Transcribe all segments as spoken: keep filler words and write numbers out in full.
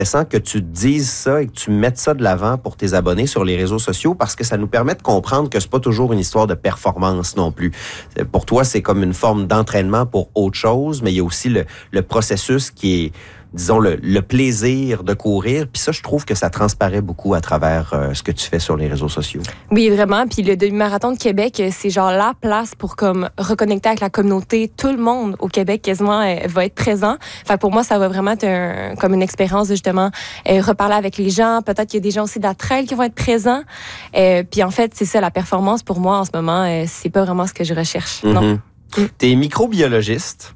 intéressant que tu dises ça et que tu mettes ça de l'avant pour tes abonnés sur les réseaux sociaux parce que ça nous permet de comprendre que c'est pas toujours une histoire de performance non plus. Pour toi, c'est comme une forme d'entraînement pour autre chose, mais il y a aussi le, le processus qui est, disons, le, le plaisir de courir. Puis ça, je trouve que ça transparaît beaucoup à travers euh, ce que tu fais sur les réseaux sociaux. Oui, vraiment. Puis le demi-marathon de Québec, c'est genre la place pour comme reconnecter avec la communauté. Tout le monde au Québec, quasiment, euh, va être présent. Fait que pour moi, ça va vraiment être un, comme une expérience de justement euh, reparler avec les gens. Peut-être qu'il y a des gens aussi de la trail qui vont être présents. Euh, puis en fait, c'est ça, la performance pour moi en ce moment, euh, c'est pas vraiment ce que je recherche. Mm-hmm. Non. Mm. T'es microbiologiste.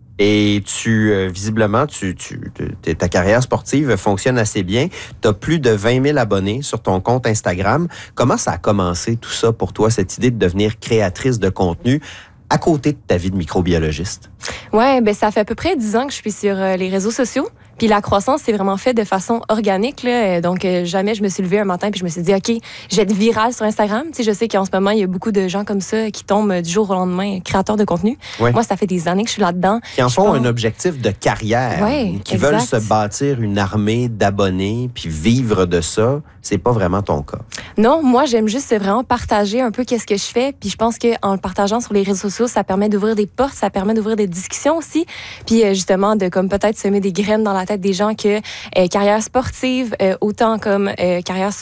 Et tu, euh, visiblement, tu, tu, tu, ta carrière sportive fonctionne assez bien. Tu as plus de vingt mille abonnés sur ton compte Instagram. Comment ça a commencé tout ça pour toi, cette idée de devenir créatrice de contenu à côté de ta vie de microbiologiste? Oui, ben ça fait à peu près dix ans que je suis sur euh, les réseaux sociaux. Puis la croissance, c'est vraiment fait de façon organique. Là. Donc, euh, jamais je me suis levée un matin puis je me suis dit, OK, je vais être virale sur Instagram. Tu sais, je sais qu'en ce moment, il y a beaucoup de gens comme ça qui tombent du jour au lendemain, créateurs de contenu. Ouais. Moi, ça fait des années que je suis là-dedans. Qui en font pense... un objectif de carrière. Ouais, qui exact. veulent se bâtir une armée d'abonnés puis vivre de ça. C'est pas vraiment ton cas. Non, moi, j'aime juste vraiment partager un peu qu'est-ce que je fais. Puis je pense qu'en le partageant sur les réseaux sociaux, ça permet d'ouvrir des portes, ça permet d'ouvrir des discussions aussi. Puis justement, de comme peut-être semer des graines dans la tête des gens que euh, carrière sportive, euh, autant comme euh, carrière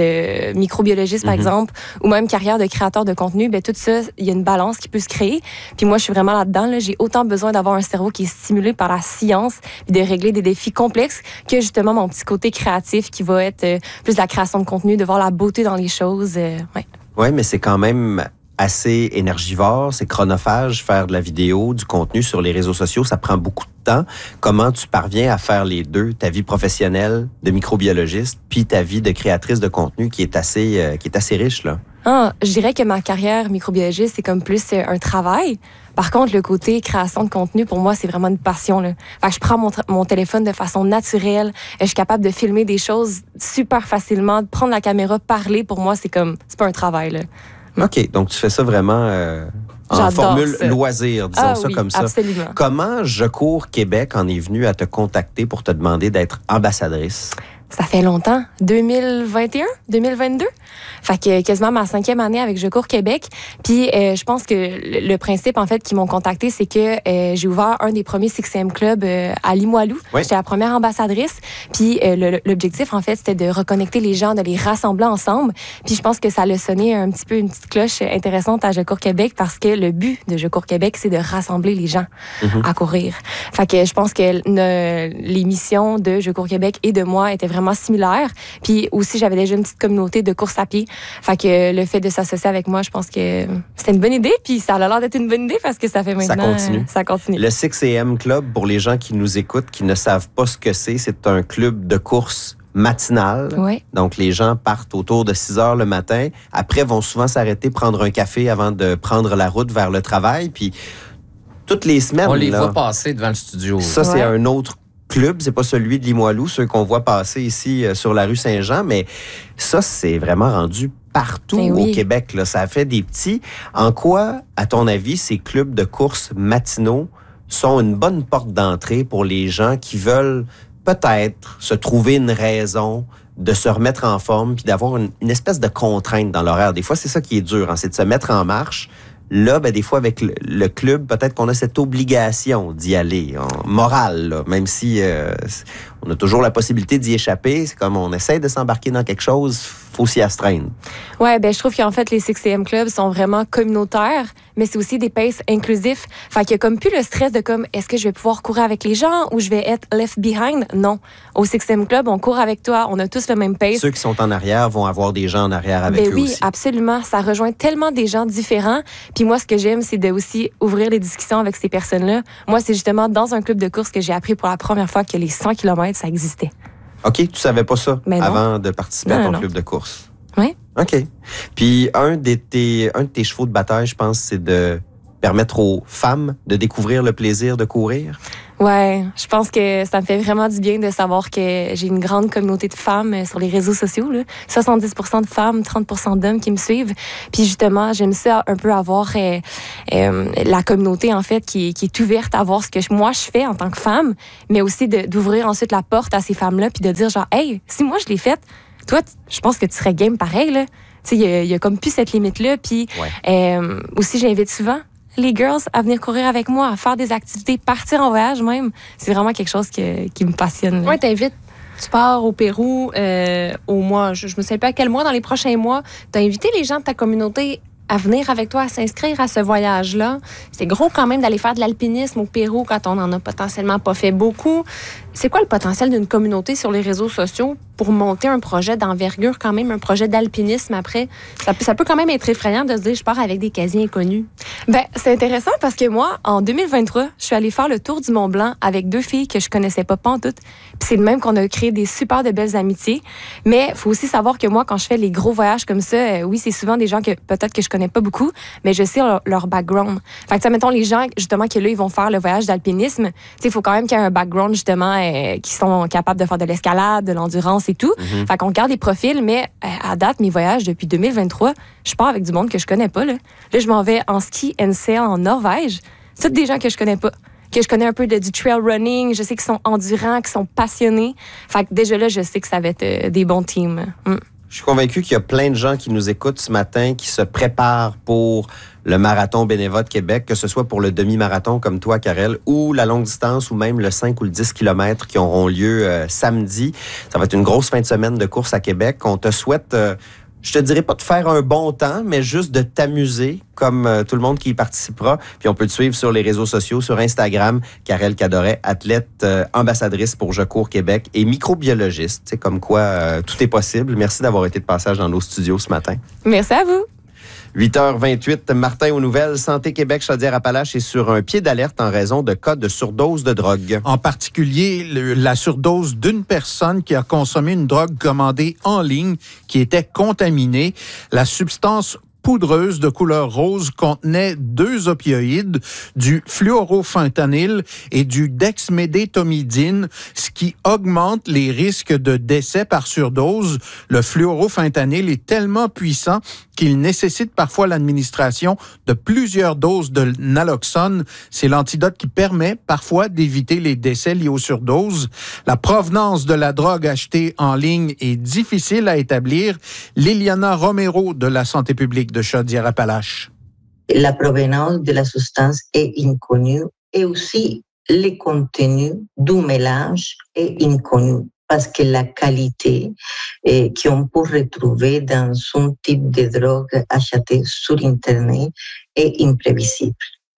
de microbiologiste, par mm-hmm. exemple, ou même carrière de créateur de contenu, ben tout ça, il y a une balance qui peut se créer. Puis moi, je suis vraiment là-dedans. Là. J'ai autant besoin d'avoir un cerveau qui est stimulé par la science puis de régler des défis complexes que justement mon petit côté créatif qui va être euh, plus la création de contenu, de voir la beauté dans les choses. Euh, ouais. Oui, mais c'est quand même assez énergivore, c'est chronophage, faire de la vidéo, du contenu sur les réseaux sociaux, ça prend beaucoup de temps. Comment tu parviens à faire les deux, ta vie professionnelle de microbiologiste, puis ta vie de créatrice de contenu qui est assez, euh, qui est assez riche, là? Ah, je dirais que ma carrière microbiologiste, c'est comme plus un travail. Par contre, le côté création de contenu, pour moi, c'est vraiment une passion, là. Fait que je prends mon, mon téléphone de façon naturelle. Je suis capable de filmer des choses super facilement, de prendre la caméra, parler. Pour moi, c'est comme, c'est pas un travail, là. OK, donc tu fais ça vraiment euh, en J'adore formule ça. Loisir, disons ah, ça oui, comme ça. Absolument. Comment Je cours Québec en est venu à te contacter pour te demander d'être ambassadrice? Ça fait longtemps, deux mille vingt et un, deux mille vingt-deux. Fait que quasiment ma cinquième année avec Je cours Québec. Puis euh, je pense que le, le principe, en fait, qu'ils m'ont contacté, c'est que euh, j'ai ouvert un des premiers six M Club euh, à Limoilou. Oui. J'étais la première ambassadrice. Puis euh, le, l'objectif, en fait, c'était de reconnecter les gens, de les rassembler ensemble. Puis je pense que ça a sonné un petit peu une petite cloche intéressante à Je cours Québec parce que le but de Je cours Québec, c'est de rassembler les gens mm-hmm. à courir. Fait que je pense que ne, les missions de Je cours Québec et de moi étaient vraiment vraiment similaires. Puis aussi, j'avais déjà une petite communauté de course à pied. Fait que le fait de s'associer avec moi, je pense que c'était une bonne idée. Puis ça a l'air d'être une bonne idée parce que ça fait maintenant... Ça continue. Euh, ça continue. Le six A M Club, pour les gens qui nous écoutent, qui ne savent pas ce que c'est, c'est un club de course matinale. Ouais. Donc, les gens partent autour de six heures le matin. Après, vont souvent s'arrêter, prendre un café avant de prendre la route vers le travail. Puis, toutes les semaines... On les là, voit passer devant le studio. Ça, ouais. C'est un autre club. C'est pas celui de Limoilou, ceux qu'on voit passer ici euh, sur la rue Saint-Jean, mais ça, c'est vraiment rendu partout oui. au Québec. Là. Ça fait des petits. En quoi, à ton avis, ces clubs de course matinaux sont une bonne porte d'entrée pour les gens qui veulent peut-être se trouver une raison de se remettre en forme puis d'avoir une, une espèce de contrainte dans l'horaire. Des fois, c'est ça qui est dur, hein, c'est de se mettre en marche. Là, ben, des fois, avec le, le club, peut-être qu'on a cette obligation d'y aller, en morale, là, même si euh, on a toujours la possibilité d'y échapper. C'est comme on essaie de s'embarquer dans quelque chose, faut s'y astreindre. Ouais, ben je trouve qu'en fait, les six A M Clubs sont vraiment communautaires, mais c'est aussi des paces inclusifs. Fait qu'il y a comme plus le stress de comme, est-ce que je vais pouvoir courir avec les gens ou je vais être left behind? Non. Au six A M Club, on court avec toi, on a tous le même pace. Ceux qui sont en arrière vont avoir des gens en arrière avec ben eux oui, aussi. Oui, absolument. Ça rejoint tellement des gens différents. Puis moi, ce que j'aime, c'est de aussi ouvrir les discussions avec ces personnes-là. Moi, c'est justement dans un club de course que j'ai appris pour la première fois que les cent kilomètres, ça existait. OK, tu savais pas ça ben avant de participer non, à ton non. club de course? Oui. OK. Puis un de tes, un de tes chevaux de bataille, je pense, c'est de permettre aux femmes de découvrir le plaisir de courir? Ouais, je pense que ça me fait vraiment du bien de savoir que j'ai une grande communauté de femmes sur les réseaux sociaux. Là. soixante-dix pour cent de femmes, trente pour cent d'hommes qui me suivent. Puis justement, j'aime ça un peu avoir euh, euh, la communauté, en fait, qui, qui est ouverte à voir ce que moi je fais en tant que femme, mais aussi de, d'ouvrir ensuite la porte à ces femmes-là puis de dire genre, hey, si moi je l'ai faite, toi, je pense que tu serais game pareil, là. Tu sais, il y, y a comme plus cette limite-là. Puis ouais. euh, aussi, j'invite souvent les girls à venir courir avec moi, à faire des activités, partir en voyage même. C'est vraiment quelque chose que, qui me passionne. Oui, t'invites. Tu pars au Pérou euh, au mois, je, je me sais pas à quel mois, dans les prochains mois. T'as invité les gens de ta communauté à venir avec toi, à s'inscrire à ce voyage-là. C'est gros quand même d'aller faire de l'alpinisme au Pérou quand on n'en a potentiellement pas fait beaucoup. C'est quoi le potentiel d'une communauté sur les réseaux sociaux pour monter un projet d'envergure, quand même, un projet d'alpinisme après? Ça, ça peut quand même être effrayant de se dire, je pars avec des quasi inconnus. Ben, c'est intéressant parce que moi, en deux mille vingt-trois, je suis allée faire le tour du Mont-Blanc avec deux filles que je connaissais pas pantoute. Puis c'est de même qu'on a créé des super de belles amitiés. Mais il faut aussi savoir que moi, quand je fais les gros voyages comme ça, euh, oui, c'est souvent des gens que peut-être que je connais pas beaucoup, mais je sais leur, leur background. Fait que, ça, mettons, les gens, justement, que là, ils vont faire le voyage d'alpinisme, il faut quand même qu'il y ait un background, justement, euh, qui sont capables de faire de l'escalade, de l'endurance et tout. Mm-hmm. Fait qu'on regarde les profils, mais euh, à date, mes voyages depuis deux mille vingt-trois, je pars avec du monde que je connais pas, là. Là, je m'en vais en ski and sail en Norvège. C'est des gens que je connais pas. Que je connais un peu de, du trail running. Je sais qu'ils sont endurants, qu'ils sont passionnés. Fait que déjà là, je sais que ça va être euh, des bons teams. Mm. Je suis convaincu qu'il y a plein de gens qui nous écoutent ce matin, qui se préparent pour le marathon Beneva de Québec, que ce soit pour le demi-marathon comme toi, Karel, ou la longue distance, ou même le cinq ou le dix kilomètres qui auront lieu euh, samedi. Ça va être une grosse fin de semaine de course à Québec. On te souhaite... Euh, Je te dirais pas de faire un bon temps, mais juste de t'amuser, comme euh, tout le monde qui y participera. Puis on peut te suivre sur les réseaux sociaux, sur Instagram, Karel Cadoret, athlète, euh, ambassadrice pour Je cours Québec et microbiologiste. Tu sais, comme quoi euh, tout est possible. Merci d'avoir été de passage dans nos studios ce matin. Merci à vous. huit heures vingt-huit, Martin aux nouvelles. Santé Québec Chaudière-Appalaches est sur un pied d'alerte en raison de cas de surdose de drogue. En particulier, le, la surdose d'une personne qui a consommé une drogue commandée en ligne qui était contaminée. La substance poudreuse de couleur rose contenait deux opioïdes, du fluorofentanyl et du dexmédétomidine, ce qui augmente les risques de décès par surdose. Le fluorofentanyl est tellement puissant qu'il nécessite parfois l'administration de plusieurs doses de naloxone. C'est l'antidote qui permet parfois d'éviter les décès liés aux surdoses. La provenance de la drogue achetée en ligne est difficile à établir. Liliana Romero de la Santé publique de Chaudière-Appalaches. La provenance de la substance est inconnue et aussi le contenu du mélange est inconnu. Parce que la qualité eh, qu'on peut retrouver dans un type de drogue achetée sur Internet est imprévisible.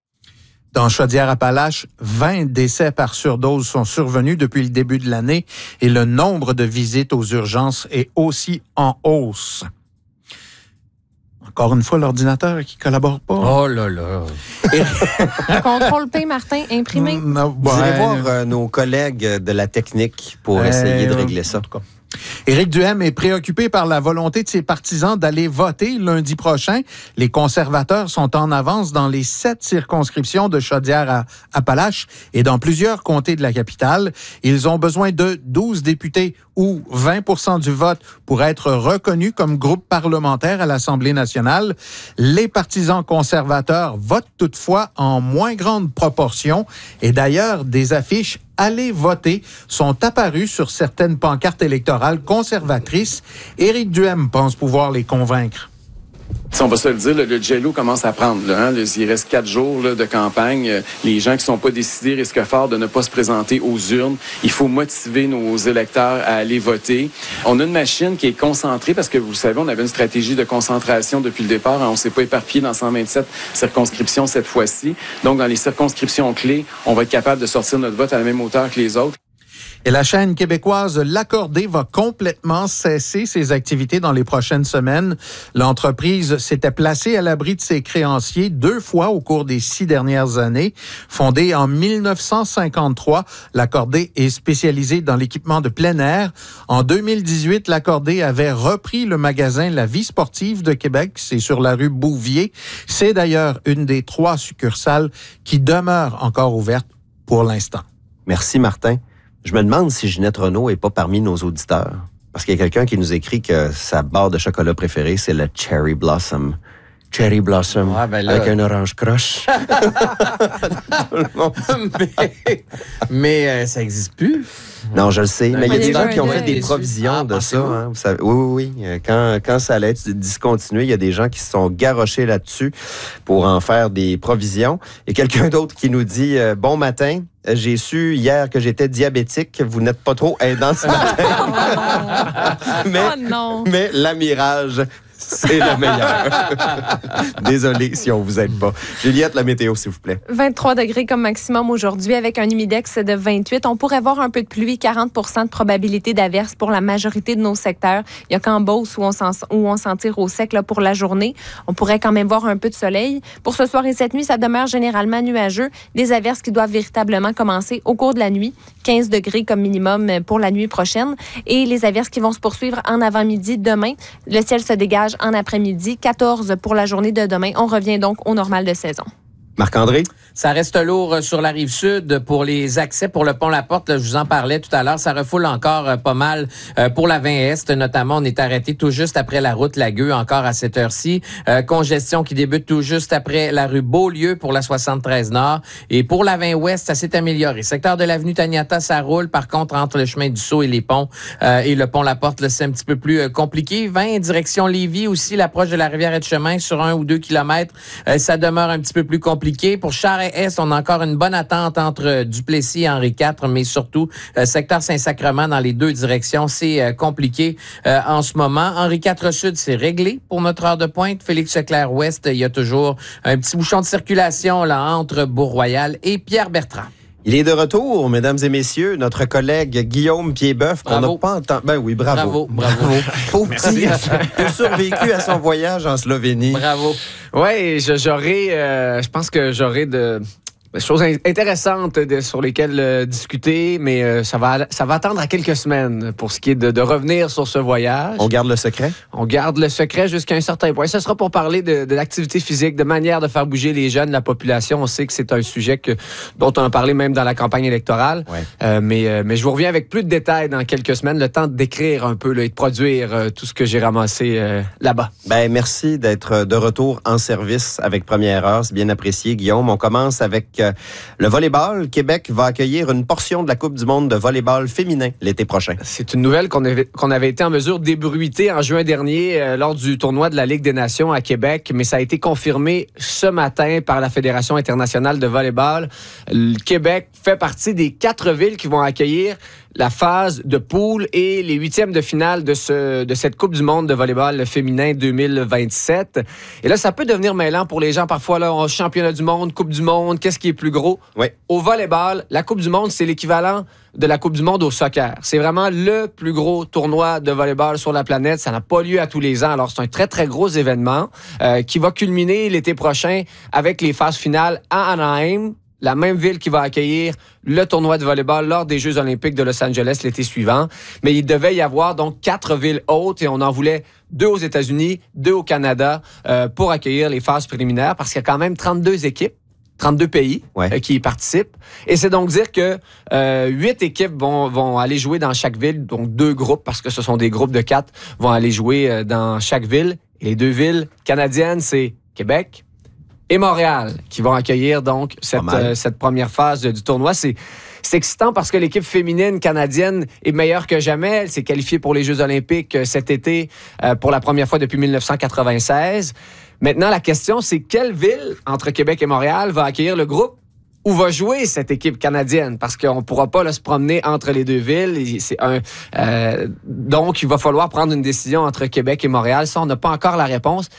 Dans Chaudière-Appalaches, vingt décès par surdose sont survenus depuis le début de l'année et le nombre de visites aux urgences est aussi en hausse. Encore une fois, l'ordinateur qui ne collabore pas. Oh là là! Contrôle P, Martin, imprimé. Vous irez voir euh, nos collègues de la technique pour euh, essayer de régler ça. En tout cas. Éric Duhaime est préoccupé par la volonté de ses partisans d'aller voter lundi prochain. Les conservateurs sont en avance dans les sept circonscriptions de Chaudière-Appalaches et dans plusieurs comtés de la capitale. Ils ont besoin de douze députés ou vingt pour cent du vote pour être reconnus comme groupe parlementaire à l'Assemblée nationale. Les partisans conservateurs votent toutefois en moins grande proportion et d'ailleurs des affiches « Allez voter » sont apparues sur certaines pancartes électorales conservatrices. Éric Duhaime pense pouvoir les convaincre. Si on va se le dire, le, le jello commence à prendre. Là, hein, il reste quatre jours là, de campagne. Les gens qui ne sont pas décidés risquent fort de ne pas se présenter aux urnes. Il faut motiver nos électeurs à aller voter. On a une machine qui est concentrée parce que, vous le savez, on avait une stratégie de concentration depuis le départ. Hein, on ne s'est pas éparpillé dans cent vingt-sept circonscriptions cette fois-ci. Donc, dans les circonscriptions clés, on va être capable de sortir notre vote à la même hauteur que les autres. Et la chaîne québécoise L'Accordé va complètement cesser ses activités dans les prochaines semaines. L'entreprise s'était placée à l'abri de ses créanciers deux fois au cours des six dernières années. Fondée en mille neuf cent cinquante-trois, L'Accordé est spécialisée dans l'équipement de plein air. En deux mille dix-huit, L'Accordé avait repris le magasin La Vie sportive de Québec. C'est sur la rue Bouvier. C'est d'ailleurs une des trois succursales qui demeurent encore ouvertes pour l'instant. Merci, Martin. Je me demande si Ginette Renault n'est pas parmi nos auditeurs. Parce qu'il y a quelqu'un qui nous écrit que sa barre de chocolat préférée, c'est le Cherry Blossom. Cherry Blossom, ouais, ben là... avec un orange croche. mais mais euh, ça n'existe plus. Non, je le sais. Mais il y a des gens qui ont fait des des provisions de ça. Hein, vous savez. Oui, oui, oui. Quand, quand ça allait être discontinué, il y a des gens qui se sont garochés là-dessus pour en faire des provisions. Et quelqu'un d'autre qui nous dit euh, « Bon matin, j'ai su hier que j'étais diabétique. Vous n'êtes pas trop aidant ce matin. mais, oh non. mais l'amirage... » c'est le meilleur. Désolé si on vous aide pas. Juliette, la météo, s'il vous plaît. vingt-trois degrés comme maximum aujourd'hui avec un humidex de vingt-huit. On pourrait voir un peu de pluie, quarante pour cent de probabilité d'averse pour la majorité de nos secteurs. Il y a qu'en Beauce où on s'en, où on s'en tire au sec là, pour la journée. On pourrait quand même voir un peu de soleil. Pour ce soir et cette nuit, ça demeure généralement nuageux. Des averses qui doivent véritablement commencer au cours de la nuit. quinze degrés comme minimum pour la nuit prochaine. Et les averses qui vont se poursuivre en avant-midi demain. Le ciel se dégage en après-midi, quatorze pour la journée de demain. On revient donc au normal de saison. Marc-André? Ça reste lourd sur la rive sud pour les accès pour le pont La Porte. Je vous en parlais tout à l'heure. Ça refoule encore pas mal pour la vingt Est. Notamment, on est arrêté tout juste après la route Lagueux, encore à cette heure-ci. Euh, congestion qui débute tout juste après la rue Beaulieu pour la soixante-treize Nord. Et pour la vingt Ouest, ça s'est amélioré. Secteur de l'avenue Taniata, ça roule. Par contre, entre le chemin du Sceau et les ponts euh, et le pont La Porte, là, c'est un petit peu plus euh, compliqué. vingt direction Lévis aussi, l'approche de la Rivière-et-de-Chemin sur un ou deux kilomètres. Euh, ça demeure un petit peu plus compliqué. Pour Charest, on a encore une bonne attente entre Duplessis et Henri quatre, mais surtout, euh, secteur Saint-Sacrement dans les deux directions, c'est euh, compliqué euh, en ce moment. Henri quatre Sud, c'est réglé pour notre heure de pointe. Félix-Leclerc-Ouest, il y a toujours un petit bouchon de circulation là entre Beau-Royal et Pierre-Bertrand. Il est de retour, mesdames et messieurs, notre collègue Guillaume Piedboeuf, qu'on n'a pas entendu. Ben oui, bravo. Bravo, bravo. Pauvre petit, il a survécu à son voyage en Slovénie. Bravo. Oui, j'aurais, euh, je pense que j'aurais de... Des choses intéressantes de, sur lesquelles euh, discuter, mais euh, ça va ça va attendre à quelques semaines pour ce qui est de, de revenir sur ce voyage. On garde le secret? On garde le secret jusqu'à un certain point. Ce sera pour parler de, de l'activité physique, de manière de faire bouger les jeunes, la population. On sait que c'est un sujet que, dont on a parlé même dans la campagne électorale. Ouais. Euh, mais, euh, mais je vous reviens avec plus de détails dans quelques semaines, le temps de décrire un peu là, et de produire euh, tout ce que j'ai ramassé euh, là-bas. Ben merci d'être de retour en service avec Première Heure. C'est bien apprécié, Guillaume. On commence avec le volleyball. Québec va accueillir une portion de la Coupe du monde de volleyball féminin l'été prochain. C'est une nouvelle qu'on avait, qu'on avait été en mesure d'ébruiter en juin dernier euh, lors du tournoi de la Ligue des Nations à Québec, mais ça a été confirmé ce matin par la Fédération internationale de volleyball. Le Québec fait partie des quatre villes qui vont accueillir la phase de poule et les huitièmes de finale de, ce, de cette Coupe du monde de volleyball féminin deux mille vingt-sept. Et là, ça peut devenir mêlant pour les gens. Parfois, là, on championnat du monde, Coupe du monde, qu'est-ce qui est plus gros? Oui. Au volleyball, la Coupe du monde, c'est l'équivalent de la Coupe du monde au soccer. C'est vraiment le plus gros tournoi de volleyball sur la planète. Ça n'a pas lieu à tous les ans. Alors, c'est un très, très gros événement euh, qui va culminer l'été prochain avec les phases finales à Anaheim, la même ville qui va accueillir le tournoi de volleyball lors des Jeux olympiques de Los Angeles l'été suivant. Mais il devait y avoir donc quatre villes hautes et on en voulait deux aux États-Unis, deux au Canada euh, pour accueillir les phases préliminaires parce qu'il y a quand même trente-deux équipes, trente-deux pays ouais. euh, qui y participent. Et c'est donc dire que euh, huit équipes vont, vont aller jouer dans chaque ville, donc deux groupes, parce que ce sont des groupes de quatre, vont aller jouer euh, dans chaque ville. Et les deux villes canadiennes, c'est Québec et Montréal qui vont accueillir donc cette, euh, cette première phase du tournoi. C'est, c'est excitant parce que l'équipe féminine canadienne est meilleure que jamais. Elle s'est qualifiée pour les Jeux olympiques cet été euh, pour la première fois depuis dix-neuf cent quatre-vingt-seize. Maintenant, la question, c'est quelle ville entre Québec et Montréal va accueillir le groupe où va jouer cette équipe canadienne? Parce qu'on ne pourra pas là, se promener entre les deux villes. C'est un, euh, donc, il va falloir prendre une décision entre Québec et Montréal. Ça, on n'a pas encore la réponse.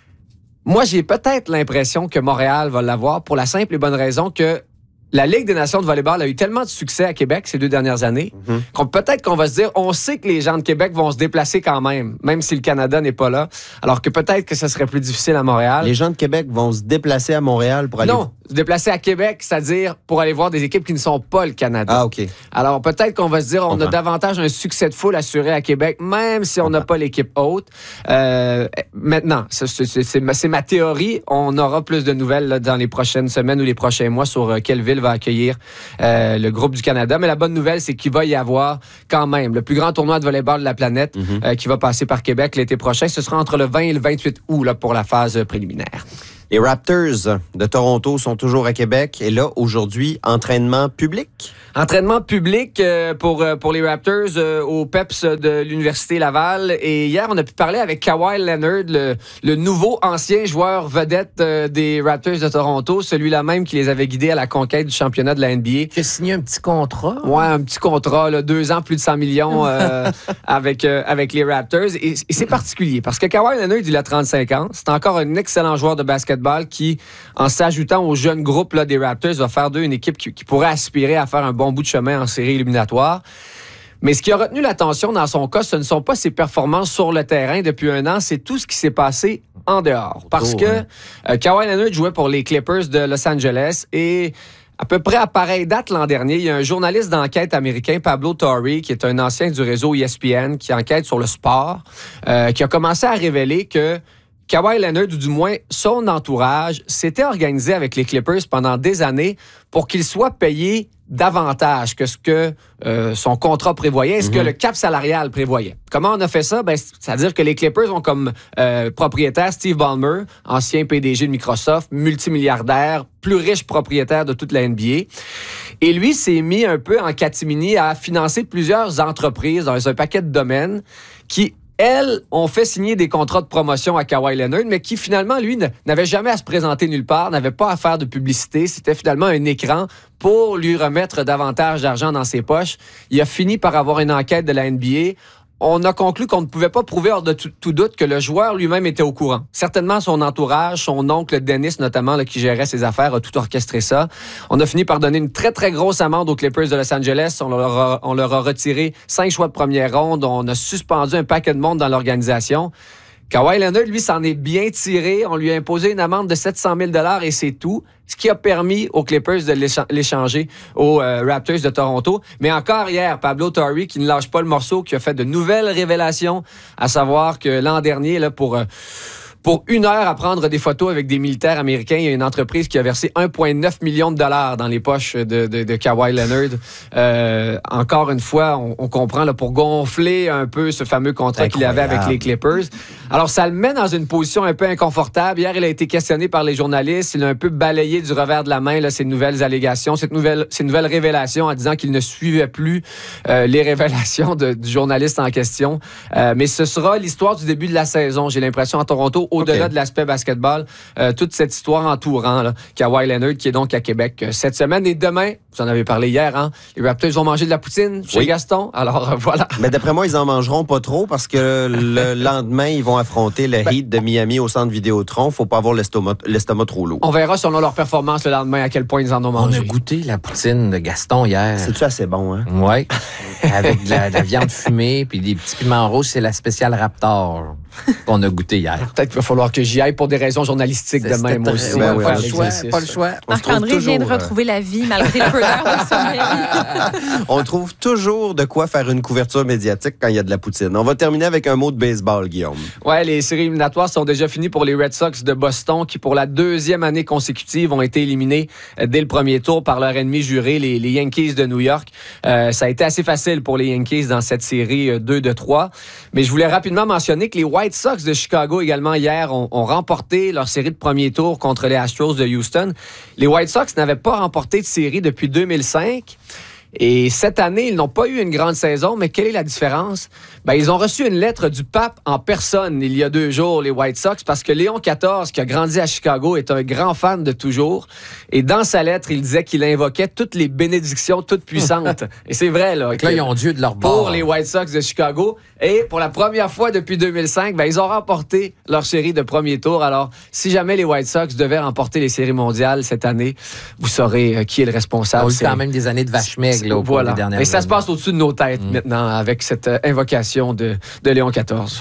Moi, j'ai peut-être l'impression que Montréal va l'avoir pour la simple et bonne raison que la Ligue des Nations de volleyball a eu tellement de succès à Québec ces deux dernières années mm-hmm. qu'on peut-être qu'on va se dire, on sait que les gens de Québec vont se déplacer quand même, même si le Canada n'est pas là. Alors que peut-être que ce serait plus difficile à Montréal. Les gens de Québec vont se déplacer à Montréal pour aller... Non, se déplacer à Québec, c'est-à-dire pour aller voir des équipes qui ne sont pas le Canada. Ah, OK. Alors, peut-être qu'on va se dire, on, on a va. davantage un succès de foule assuré à Québec, même si on n'a pas l'équipe haute. Euh, maintenant, c'est, c'est, c'est, ma, c'est ma théorie. On aura plus de nouvelles là, dans les prochaines semaines ou les prochains mois sur euh, quelle ville va accueillir euh, le groupe du Canada. Mais la bonne nouvelle, c'est qu'il va y avoir quand même le plus grand tournoi de volleyball de la planète mm-hmm. euh, qui va passer par Québec l'été prochain. Ce sera entre le vingt et le vingt-huit août là, pour la phase préliminaire. Les Raptors de Toronto sont toujours à Québec. Et là, aujourd'hui, entraînement public? Entraînement public euh, pour, euh, pour les Raptors euh, au Peps de l'Université Laval. Et hier, on a pu parler avec Kawhi Leonard, le, le nouveau ancien joueur vedette euh, des Raptors de Toronto, celui-là même qui les avait guidés à la conquête du championnat de la N B A. Qui a signé un petit contrat. Ouais, un petit contrat, là, deux ans, plus de cent millions euh, avec, euh, avec les Raptors. Et, et c'est particulier parce que Kawhi Leonard, il a trente-cinq ans. C'est encore un excellent joueur de basketball qui, en s'ajoutant au jeune groupe là, des Raptors, va faire d'eux une équipe qui, qui pourrait aspirer à faire un bon bout de chemin en série éliminatoire. Mais ce qui a retenu l'attention dans son cas, ce ne sont pas ses performances sur le terrain depuis un an, c'est tout ce qui s'est passé en dehors. Parce oh, que ouais. euh, Kawhi Leonard jouait pour les Clippers de Los Angeles et à peu près à pareille date l'an dernier, il y a un journaliste d'enquête américain, Pablo Torre, qui est un ancien du réseau E S P N, qui enquête sur le sport, euh, qui a commencé à révéler que Kawhi Leonard, ou du moins son entourage, s'était organisé avec les Clippers pendant des années pour qu'il soit payé davantage que ce que euh, son contrat prévoyait et ce mm-hmm. que le cap salarial prévoyait. Comment on a fait ça? Ben, c'est-à-dire que les Clippers ont comme euh, propriétaire Steve Ballmer, ancien P D G de Microsoft, multimilliardaire, plus riche propriétaire de toute la N B A. Et lui s'est mis un peu en catimini à financer plusieurs entreprises dans un paquet de domaines qui, elles, ont fait signer des contrats de promotion à Kawhi Leonard, mais qui, finalement, lui, n'avait jamais à se présenter nulle part, n'avait pas à faire de publicité. C'était finalement un écran pour lui remettre davantage d'argent dans ses poches. Il a fini par avoir une enquête de la N B A. On a conclu qu'on ne pouvait pas prouver hors de tout, tout doute que le joueur lui-même était au courant. Certainement son entourage, son oncle Dennis notamment, là, qui gérait ses affaires, a tout orchestré ça. On a fini par donner une très, très grosse amende aux Clippers de Los Angeles. On leur a, on leur a retiré cinq choix de première ronde. On a suspendu un paquet de monde dans l'organisation. Kawhi Leonard, lui, s'en est bien tiré. On lui a imposé une amende de sept cent mille dollars et c'est tout. Ce qui a permis aux Clippers de l'échanger aux euh, Raptors de Toronto. Mais encore hier, Pablo Torre, qui ne lâche pas le morceau, qui a fait de nouvelles révélations, à savoir que l'an dernier, là, pour... Euh, Pour une heure à prendre des photos avec des militaires américains, il y a une entreprise qui a versé un virgule neuf million de dollars dans les poches de, de, de Kawhi Leonard. Euh, encore une fois, on, on comprend là, pour gonfler un peu ce fameux contrat qu'il avait avec les Clippers. Alors, ça le met dans une position un peu inconfortable. Hier, il a été questionné par les journalistes. Il a un peu balayé du revers de la main là, ces nouvelles allégations, cette nouvelle, ces nouvelles révélations en disant qu'il ne suivait plus euh, les révélations de, du journaliste en question. Euh, mais ce sera l'histoire du début de la saison, j'ai l'impression, à Toronto. Au-delà okay. de l'aspect basketball, euh, toute cette histoire entourant là, Kawhi Leonard qui est donc à Québec euh, cette semaine. Et demain, vous en avez parlé hier, hein, les Raptors vont manger de la poutine chez oui. Gaston. Alors euh, voilà. Mais d'après moi, ils en mangeront pas trop parce que le lendemain, ils vont affronter le ben, Heat de Miami au centre Vidéotron. Faut pas avoir l'estomac, l'estomac trop lourd. On verra selon leur performance le lendemain à quel point ils en ont mangé. On a goûté la poutine de Gaston hier. C'est-tu assez bon, hein? Oui. Avec de la, de la viande fumée puis des petits piments rouges. C'est la spéciale Raptor qu'on a goûté hier. Peut-être qu'il va falloir que j'y aille pour des raisons journalistiques c'est, demain, moi aussi. Ouais, ouais, pas, le choix, pas le choix. Marc-André vient de retrouver la vie malgré le peu d'heures de sommeil. On trouve toujours de quoi faire une couverture médiatique quand il y a de la poutine. On va terminer avec un mot de baseball, Guillaume. Ouais, les séries éliminatoires sont déjà finies pour les Red Sox de Boston qui, pour la deuxième année consécutive, ont été éliminés dès le premier tour par leur ennemi juré, les, les Yankees de New York. Euh, ça a été assez facile pour les Yankees dans cette série deux de trois. Mais je voulais rapidement mentionner que les White Sox de Chicago également hier ont, ont remporté leur série de premier tour contre les Astros de Houston. Les White Sox n'avaient pas remporté de série depuis deux mille cinq. Et cette année, ils n'ont pas eu une grande saison, mais quelle est la différence? Ben, ils ont reçu une lettre du pape en personne il y a deux jours, les White Sox, parce que Léon quatorze, qui a grandi à Chicago, est un grand fan de toujours. Et dans sa lettre, il disait qu'il invoquait toutes les bénédictions toutes puissantes. Et c'est vrai, là. Là, ils ont Dieu de leur bord. Pour les White Sox de Chicago. Et pour la première fois depuis deux mille cinq, ben, ils ont remporté leur série de premier tour. Alors, si jamais les White Sox devaient remporter les séries mondiales cette année, vous saurez euh, qui est le responsable. On a eu quand même des années de vache maigre. Là, voilà. Et ça se passe au-dessus de nos têtes mmh. maintenant avec cette euh, invocation de, de Léon quatorze.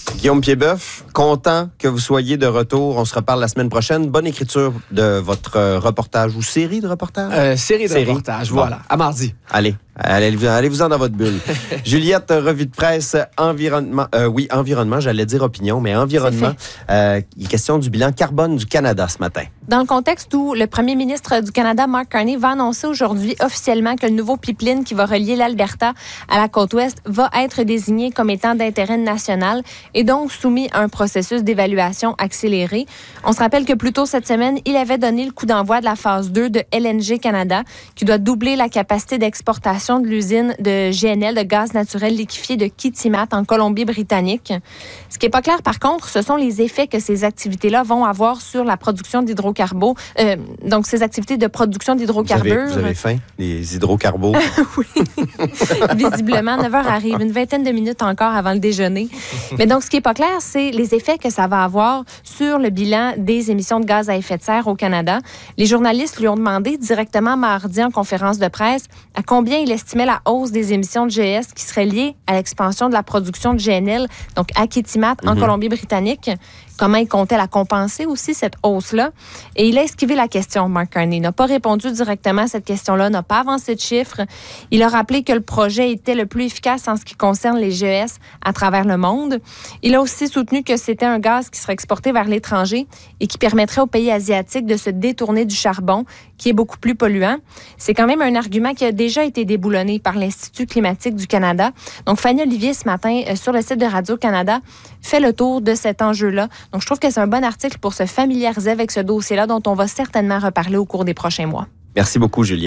Guillaume Piedboeuf, content que vous soyez de retour. On se reparle la semaine prochaine. Bonne écriture de votre euh, reportage ou série de reportages? Euh, série de série. reportages, voilà. Bon. À mardi. Allez, allez, allez-vous-en dans votre bulle. Juliette, revue de presse, environnement. Euh, oui, environnement, j'allais dire opinion, mais environnement. Euh, il est question du bilan carbone du Canada ce matin. Dans le contexte où le premier ministre du Canada, Mark Carney, va annoncer aujourd'hui officiellement que le nouveau pipeline qui va relier l'Alberta à la côte ouest va être désigné comme étant d'intérêt national et donc soumis à un processus d'évaluation accéléré. On se rappelle que plus tôt cette semaine, il avait donné le coup d'envoi de la phase deux de L N G Canada qui doit doubler la capacité d'exportation de l'usine de G N L, de gaz naturel liquéfié de Kitimat en Colombie-Britannique. Ce qui n'est pas clair, par contre, ce sont les effets que ces activités-là vont avoir sur la production d'hydrocarbures. Euh, donc, ces activités de production d'hydrocarbures. Vous avez, vous avez faim, les hydrocarbures? Oui. Visiblement, neuf heures arrive, une vingtaine de minutes encore avant le déjeuner. Mais donc, ce qui n'est pas clair, c'est les effets que ça va avoir sur le bilan des émissions de gaz à effet de serre au Canada. Les journalistes lui ont demandé directement mardi en conférence de presse à combien il estimait la hausse des émissions de G S qui serait liée à l'expansion de la production de G N L, donc à Kitimat, en mm-hmm. Colombie-Britannique. Comment il comptait la compenser aussi, cette hausse-là. Et il a esquivé la question, Mark Carney. Il n'a pas répondu directement à cette question-là, n'a pas avancé de chiffres. Il a rappelé que le projet était le plus efficace en ce qui concerne les G E S à travers le monde. Il a aussi soutenu que c'était un gaz qui serait exporté vers l'étranger et qui permettrait aux pays asiatiques de se détourner du charbon, qui est beaucoup plus polluant. C'est quand même un argument qui a déjà été déboulonné par l'Institut climatique du Canada. Donc, Fanny Olivier, ce matin, sur le site de Radio-Canada, fait le tour de cet enjeu-là. Donc, je trouve que c'est un bon article pour se familiariser avec ce dossier-là dont on va certainement reparler au cours des prochains mois. Merci beaucoup, Juliette.